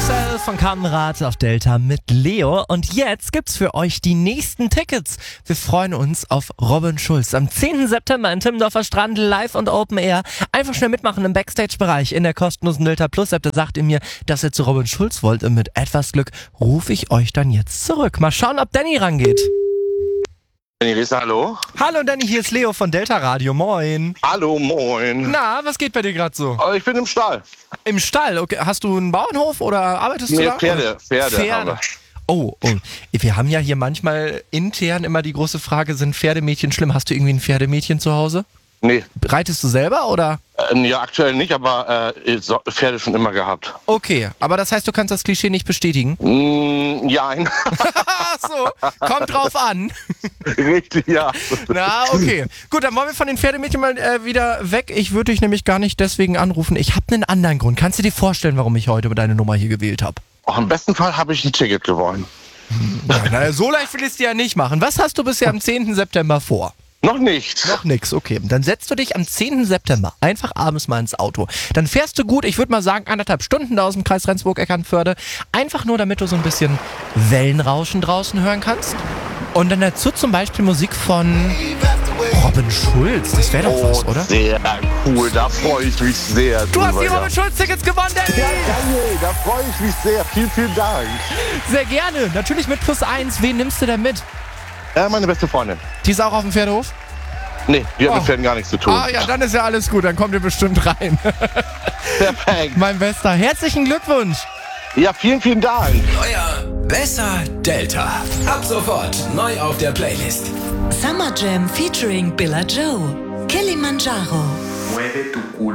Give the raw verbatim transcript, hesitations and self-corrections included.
Marcel von Kamrat auf Delta mit Leo. Und jetzt gibt's für euch die nächsten Tickets. Wir freuen uns auf Robin Schulz am zehnten September in Timmendorfer Strand, live und Open Air. Einfach schnell mitmachen im Backstage-Bereich in der kostenlosen Delta Plus App. Da sagt ihr mir, dass ihr zu Robin Schulz wollt. Und mit etwas Glück rufe ich euch dann jetzt zurück. Mal schauen, ob Danny rangeht. Danny Rieser, hallo. Hallo Danny, hier ist Leo von Delta Radio. Moin. Hallo, moin. Na, was geht bei dir gerade so? Oh, ich bin im Stall. Im Stall? Okay. Hast du einen Bauernhof oder arbeitest Nee, du da? Pferde, Pferde, Pferde. haben wir. Oh, oh, wir haben ja hier manchmal intern immer die große Frage, sind Pferdemädchen schlimm? Hast du irgendwie ein Pferdemädchen zu Hause? Nee, Reitest du selber oder? ähm, ja, aktuell nicht, aber äh, so- Pferde schon immer gehabt. Okay, aber das heißt, du kannst das Klischee nicht bestätigen? Mm, ja, Ach so, kommt drauf an. richtig, ja. Na, okay. Gut, dann wollen wir von den Pferdemädchen mal äh, wieder weg. Ich würde dich nämlich gar nicht deswegen anrufen. Ich habe einen anderen Grund. Kannst du dir vorstellen, warum ich heute deine Nummer hier gewählt habe? Auch im besten Fall habe ich ein Ticket gewonnen. Ja, na, so leicht will ich es dir ja nicht machen. Was hast du bisher am zehnten September vor? Noch nicht. Noch nix, okay. Dann setzt du dich am zehnten September einfach abends mal ins Auto. Dann fährst du gut, ich würde mal sagen, anderthalb Stunden da aus dem Kreis Rendsburg-Eckernförde. Einfach nur, damit du so ein bisschen Wellenrauschen draußen hören kannst. Und dann dazu zum Beispiel Musik von Robin Schulz. Das wäre doch Oh, was, oder? sehr cool, da freue ich mich sehr. Du hast die drüber, ja. Robin Schulz-Tickets gewonnen, Danny! Ja, Daniel, da freue ich mich sehr. Vielen, vielen Dank. Sehr gerne. Natürlich mit plus eins. Wen nimmst du denn mit? Äh, meine beste Freundin. Die ist auch auf dem Pferdehof? Nee, die hat Oh. mit Pferden gar nichts zu tun. Ah ja, dann ist ja alles gut. Dann kommt ihr bestimmt rein. Perfekt. Mein Bester. Herzlichen Glückwunsch. Ja, vielen, vielen Dank. Euer Besser Delta. Ab sofort neu auf der Playlist. Summer Jam featuring Billa Joe. Kilimanjaro. Mueve tu culo.